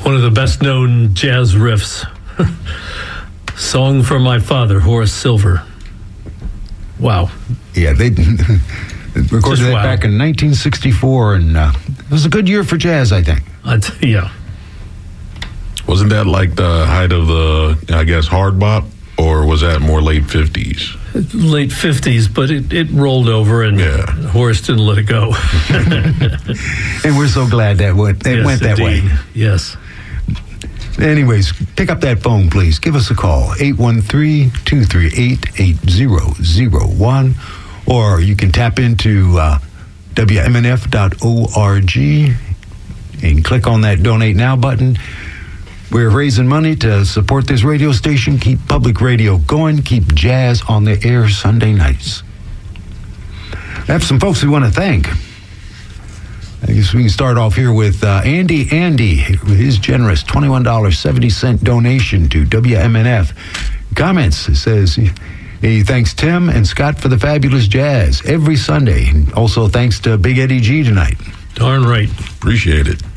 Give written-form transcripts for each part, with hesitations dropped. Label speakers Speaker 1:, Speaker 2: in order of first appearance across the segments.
Speaker 1: One of the best-known jazz riffs. Song for My Father, Horace Silver. Wow.
Speaker 2: Yeah, they recorded that back in 1964, and it was a good year for jazz, I think.
Speaker 1: Yeah.
Speaker 3: Wasn't that like the height of the, I guess, hard bop, or was that more late 50s?
Speaker 1: Late 50s, but it rolled over, and Horace didn't let it go.
Speaker 2: And we're so glad that went that way.
Speaker 1: Yes.
Speaker 2: Anyways, pick up that phone, please. Give us a call, 813-238-8001, or you can tap into WMNF.org and click on that Donate Now button. We're raising money to support this radio station, keep public radio going, keep jazz on the air Sunday nights. I have some folks we want to thank. I guess we can start off here with Andy with his generous $21.70 donation to WMNF. Comments, it says, he thanks Tim and Scott for the fabulous jazz every Sunday. And also thanks to Big Eddie G tonight.
Speaker 1: Darn right.
Speaker 3: Appreciate it.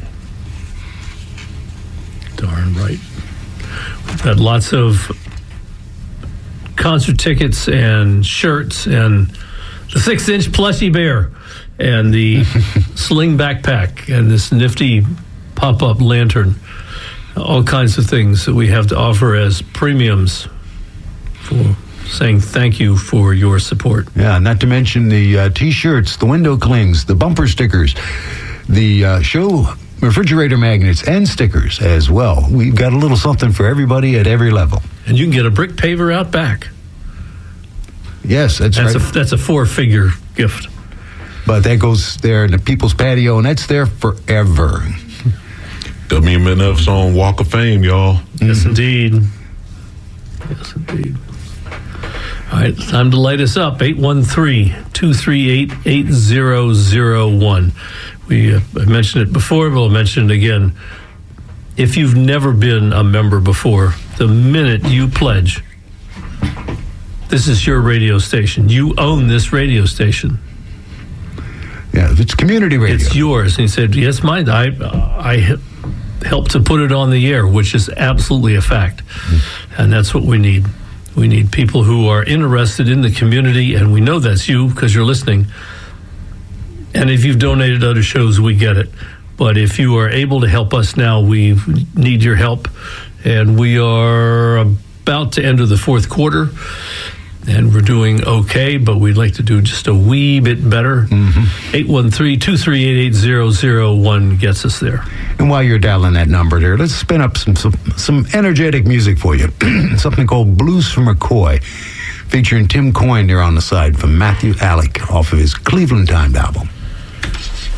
Speaker 1: Darn right. We've got lots of concert tickets and shirts and the 6-inch plushy bear and the sling backpack and this nifty pop-up lantern. All kinds of things that we have to offer as premiums for saying thank you for your support.
Speaker 2: Yeah, not to mention the T-shirts, the window clings, the bumper stickers, the show refrigerator magnets and stickers as well. We've got a little something for everybody at every level.
Speaker 1: And you can get a brick paver out back.
Speaker 2: Yes, that's right.
Speaker 1: That's a 4-figure gift.
Speaker 2: But that goes there in the people's patio, and that's there forever.
Speaker 3: WMNF's on Walk of Fame, y'all.
Speaker 1: Yes, indeed. Yes, indeed. All right, time to light us up. 813-238-8001. I mentioned it before, but I'll mention it again. If you've never been a member before, the minute you pledge, this is your radio station. You own this radio station.
Speaker 2: Yeah, it's community radio.
Speaker 1: It's yours. And he said, yes, mine. I helped to put it on the air, which is absolutely a fact. And that's what we need. We need people who are interested in the community, and we know that's you because you're listening. And if you've donated to other shows, we get it. But if you are able to help us now, we need your help. And we are about to enter the fourth quarter. And we're doing okay, but we'd like to do just a wee bit better. 813-238-8001 gets us there.
Speaker 2: And while you're dialing that number there, let's spin up some energetic music for you. Something called Blues from McCoy, featuring Tim Coyne there on the side from Matthew Alec off of his Cleveland Timed album.